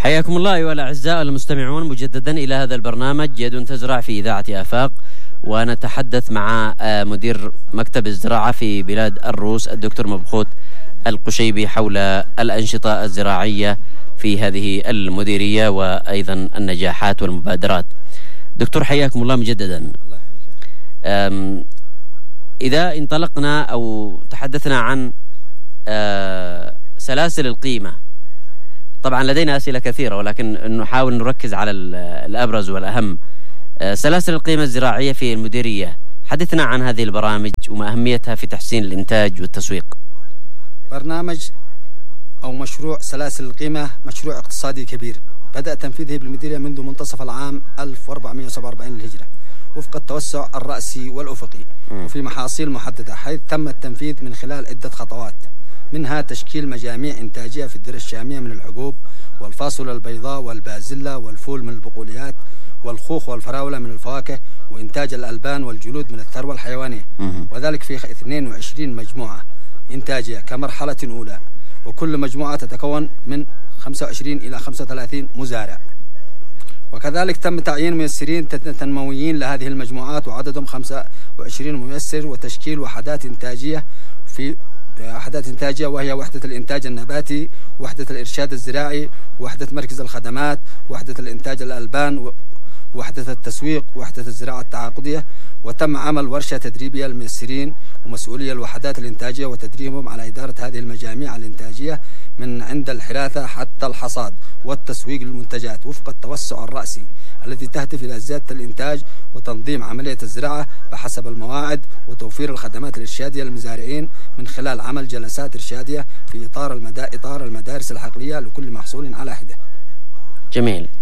حياكم الله أيها الأعزاء المستمعون مجددا إلى هذا البرنامج يد تزرع في إذاعة آفاق، ونتحدث مع مدير مكتب الزراعة في بلاد الروس الدكتور مبخوت القشيبي حول الأنشطة الزراعية في هذه المديرية وأيضا النجاحات والمبادرات. دكتور حياكم الله مجددا. الله يحييك. إذا انطلقنا أو تحدثنا عن سلاسل القيمة، طبعا لدينا أسئلة كثيرة ولكن نحاول نركز على الأبرز والأهم. سلاسل القيمة الزراعية في المديرية، حدثنا عن هذه البرامج وما أهميتها في تحسين الإنتاج والتسويق. برنامج أو مشروع سلاسل القيمة مشروع اقتصادي كبير بدأ تنفيذه بالمديرية منذ منتصف العام 1447 للهجرة وفق التوسع الرأسي والأفقي وفي محاصيل محددة، حيث تم التنفيذ من خلال عدة خطوات، منها تشكيل مجاميع إنتاجية في الذرة الشامية من الحبوب، والفاصولة البيضاء والبازلة والفول من البقوليات، والخوخ والفراولة من الفواكه، وإنتاج الألبان والجلود من الثروة الحيوانية، وذلك في 22 مجموعة إنتاجية كمرحلة أولى، وكل مجموعة تتكون من 25 إلى 35 مزارع. وكذلك تم تعيين ميسرين تنمويين لهذه المجموعات وعددهم 25 ميسر، وتشكيل وحدات إنتاجية في وحدات إنتاجية، وهي وحدة الإنتاج النباتي، وحدة الإرشاد الزراعي، وحدة مركز الخدمات، وحدة الإنتاج الألبان، وحدة التسويق، وحدة الزراعة التعاقدية. وتم عمل ورشة تدريبية للميسرين ومسؤولية الوحدات الإنتاجية وتدريبهم على إدارة هذه المجاميع الإنتاجية من عند الحراثة حتى الحصاد والتسويق للمنتجات وفق التوسع الرأسي الذي تهدف إلى زيادة الإنتاج وتنظيم عملية الزراعة بحسب المواعيد وتوفير الخدمات الإرشادية للمزارعين من خلال عمل جلسات إرشادية في إطار المدارس الحقلية لكل محصول على حدة. جميل.